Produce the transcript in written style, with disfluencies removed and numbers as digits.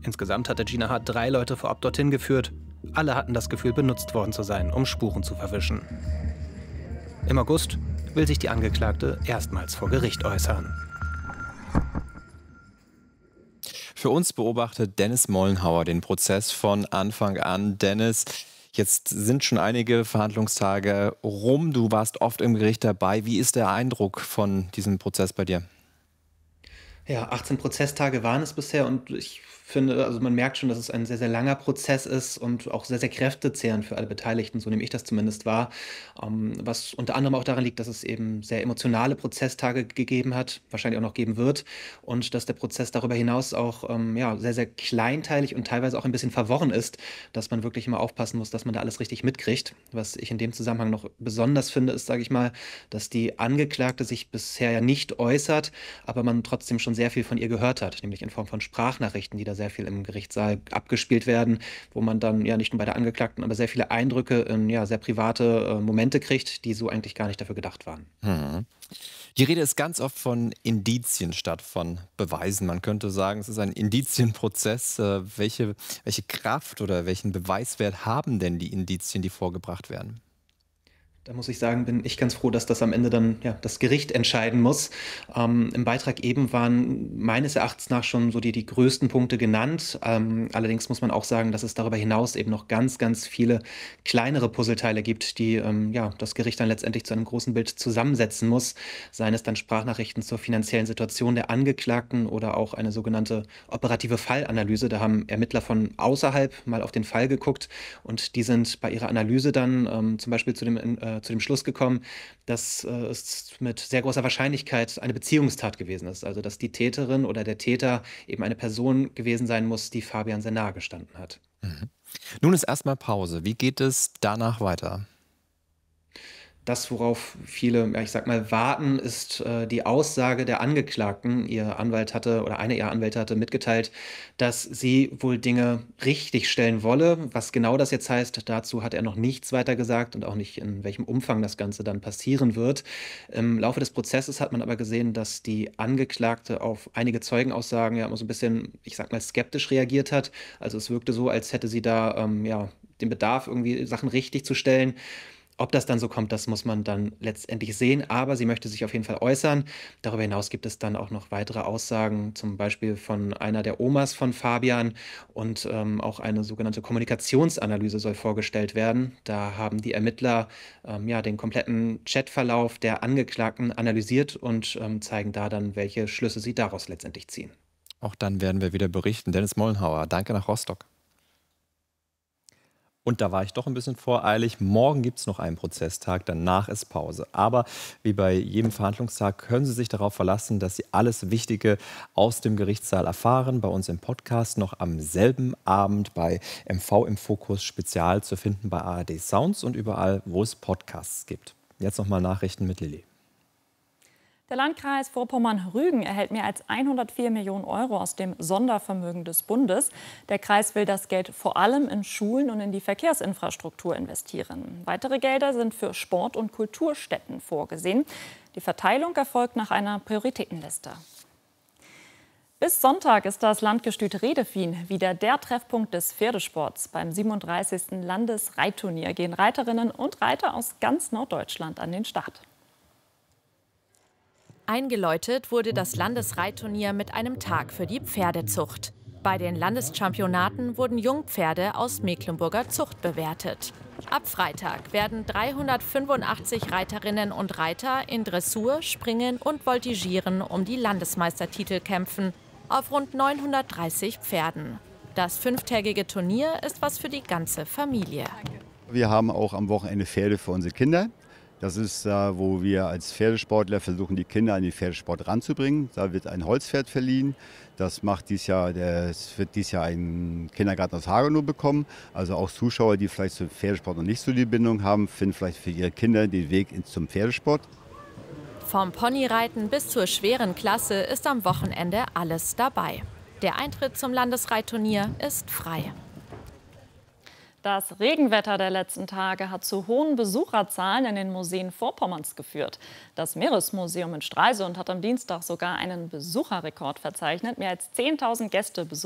Insgesamt hatte Gina H. 3 Leute vorab dorthin geführt. Alle hatten das Gefühl, benutzt worden zu sein, um Spuren zu verwischen. Im August will sich die Angeklagte erstmals vor Gericht äußern. Für uns beobachtet Dennis Mollenhauer den Prozess von Anfang an. Dennis, jetzt sind schon einige Verhandlungstage rum. Du warst oft im Gericht dabei. Wie ist der Eindruck von diesem Prozess bei dir? Ja, 18 Prozesstage waren es bisher und ich finde, also man merkt schon, dass es ein sehr, sehr langer Prozess ist und auch sehr, sehr kräftezehrend für alle Beteiligten, so nehme ich das zumindest wahr. Was unter anderem auch daran liegt, dass es eben sehr emotionale Prozesstage gegeben hat, wahrscheinlich auch noch geben wird und dass der Prozess darüber hinaus auch ja, sehr, sehr kleinteilig und teilweise auch ein bisschen verworren ist, dass man wirklich immer aufpassen muss, dass man da alles richtig mitkriegt. Was ich in dem Zusammenhang noch besonders finde, ist, sage ich mal, dass die Angeklagte sich bisher ja nicht äußert, aber man trotzdem schon sehr viel von ihr gehört hat, nämlich in Form von Sprachnachrichten, die da sehr viel im Gerichtssaal abgespielt werden, wo man dann ja nicht nur bei der Angeklagten, aber sehr viele Eindrücke in ja, sehr private Momente kriegt, die so eigentlich gar nicht dafür gedacht waren. Mhm. Die Rede ist ganz oft von Indizien statt von Beweisen. Man könnte sagen, es ist ein Indizienprozess. Welche Kraft oder welchen Beweiswert haben denn die Indizien, die vorgebracht werden? Da muss ich sagen, bin ich ganz froh, dass das am Ende dann ja, das Gericht entscheiden muss. Im Beitrag eben waren meines Erachtens nach schon so die größten Punkte genannt. Allerdings muss man auch sagen, dass es darüber hinaus eben noch ganz, ganz viele kleinere Puzzleteile gibt, die ja, das Gericht dann letztendlich zu einem großen Bild zusammensetzen muss. Seien es dann Sprachnachrichten zur finanziellen Situation der Angeklagten oder auch eine sogenannte operative Fallanalyse. Da haben Ermittler von außerhalb mal auf den Fall geguckt und die sind bei ihrer Analyse dann zum Beispiel zu dem Schluss gekommen, dass es mit sehr großer Wahrscheinlichkeit eine Beziehungstat gewesen ist. Also dass die Täterin oder der Täter eben eine Person gewesen sein muss, die Fabian sehr nahe gestanden hat. Mhm. Nun ist erstmal Pause. Wie geht es danach weiter? Das, worauf viele, ja, ich sag mal, warten, ist die Aussage der Angeklagten. Ihr Anwalt hatte oder eine ihrer Anwälte hatte mitgeteilt, dass sie wohl Dinge richtig stellen wolle. Was genau das jetzt heißt, dazu hat er noch nichts weiter gesagt und auch nicht, in welchem Umfang das Ganze dann passieren wird. Im Laufe des Prozesses hat man aber gesehen, dass die Angeklagte auf einige Zeugenaussagen ja immer so ein bisschen, ich sag mal, skeptisch reagiert hat. Also es wirkte so, als hätte sie da ja, den Bedarf, irgendwie Sachen richtig zu stellen. Ob das dann so kommt, das muss man dann letztendlich sehen, aber sie möchte sich auf jeden Fall äußern. Darüber hinaus gibt es dann auch noch weitere Aussagen, zum Beispiel von einer der Omas von Fabian und auch eine sogenannte Kommunikationsanalyse soll vorgestellt werden. Da haben die Ermittler ja, den kompletten Chatverlauf der Angeklagten analysiert und zeigen da dann, welche Schlüsse sie daraus letztendlich ziehen. Auch dann werden wir wieder berichten. Dennis Mollenhauer, danke nach Rostock. Und da war ich doch ein bisschen voreilig. Morgen gibt es noch einen Prozesstag, danach ist Pause. Aber wie bei jedem Verhandlungstag können Sie sich darauf verlassen, dass Sie alles Wichtige aus dem Gerichtssaal erfahren. Bei uns im Podcast noch am selben Abend bei MV im Fokus Spezial zu finden bei ARD Sounds und überall, wo es Podcasts gibt. Jetzt nochmal Nachrichten mit Lilly. Der Landkreis Vorpommern-Rügen erhält mehr als 104 Millionen Euro aus dem Sondervermögen des Bundes. Der Kreis will das Geld vor allem in Schulen und in die Verkehrsinfrastruktur investieren. Weitere Gelder sind für Sport- und Kulturstätten vorgesehen. Die Verteilung erfolgt nach einer Prioritätenliste. Bis Sonntag ist das Landgestüt Redefien wieder der Treffpunkt des Pferdesports. Beim 37. Landesreitturnier gehen Reiterinnen und Reiter aus ganz Norddeutschland an den Start. Eingeläutet wurde das Landesreitturnier mit einem Tag für die Pferdezucht. Bei den Landeschampionaten wurden Jungpferde aus Mecklenburger Zucht bewertet. Ab Freitag werden 385 Reiterinnen und Reiter in Dressur, Springen und Voltigieren um die Landesmeistertitel kämpfen, auf rund 930 Pferden. Das 5-tägige Turnier ist was für die ganze Familie. Wir haben auch am Wochenende Pferde für unsere Kinder. Das ist, wo wir als Pferdesportler versuchen, die Kinder an den Pferdesport ranzubringen. Da wird ein Holzpferd verliehen. Das wird dieses Jahr ein Kindergarten aus Hagenow bekommen. Also auch Zuschauer, die vielleicht zum Pferdesport noch nicht so die Bindung haben, finden vielleicht für ihre Kinder den Weg zum Pferdesport. Vom Ponyreiten bis zur schweren Klasse ist am Wochenende alles dabei. Der Eintritt zum Landesreitturnier ist frei. Das Regenwetter der letzten Tage hat zu hohen Besucherzahlen in den Museen Vorpommerns geführt. Das Meeresmuseum in Stralsund hat am Dienstag sogar einen Besucherrekord verzeichnet. Mehr als 10.000 Gäste besuchten